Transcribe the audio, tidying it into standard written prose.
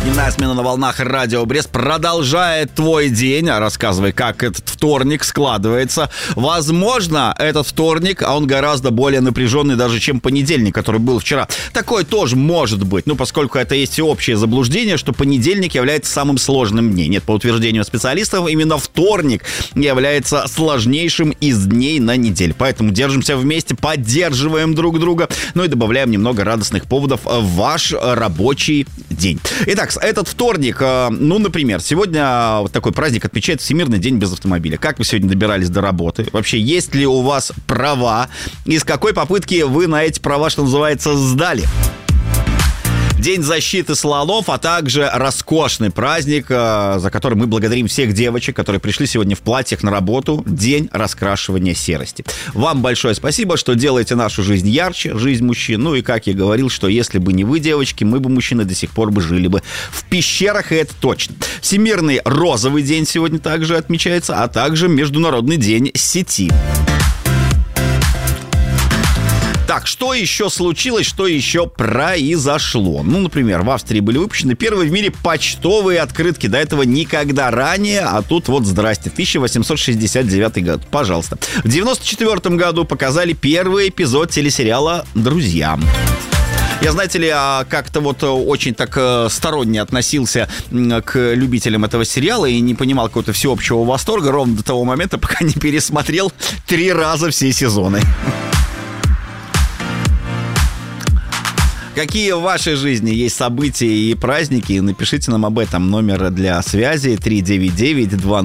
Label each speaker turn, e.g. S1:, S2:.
S1: Дневная смена на волнах Радио Брест продолжает твой день. Рассказывай, как этот вторник складывается. Возможно, этот вторник, а он гораздо более напряженный даже, чем понедельник, который был вчера. Такое тоже может быть, поскольку это есть всеобщее заблуждение, что понедельник является самым сложным днем. Нет, по утверждению специалистов, именно вторник является сложнейшим из дней на неделе. Поэтому держимся вместе, поддерживаем друг друга, и добавляем немного радостных поводов в ваш рабочий день. Итак, этот вторник, например, сегодня вот такой праздник отмечает Всемирный день без автомобиля. Как вы сегодня добирались до работы? Вообще, есть ли у вас права? И с какой попытки вы на эти права, что называется, сдали? День защиты слонов, а также роскошный праздник, за который мы благодарим всех девочек, которые пришли сегодня в платьях на работу. День раскрашивания серости. Вам большое спасибо, что делаете нашу жизнь ярче, жизнь мужчин. И, как я говорил, что если бы не вы, девочки, мы бы, мужчины, до сих пор бы жили бы в пещерах, и это точно. Всемирный розовый день сегодня также отмечается, а также Международный день сети. Так, что еще случилось, что еще произошло? Например, в Австрии были выпущены первые в мире почтовые открытки. До этого никогда ранее, а тут вот здрасте, 1869 год, пожалуйста. В 94 году показали первый эпизод телесериала «Друзья». Я, знаете ли, как-то очень так сторонне относился к любителям этого сериала и не понимал какого-то всеобщего восторга ровно до того момента, пока не пересмотрел 3 раза все сезоны. Какие в вашей жизни есть события и праздники? Напишите нам об этом. Номер для связи 399-20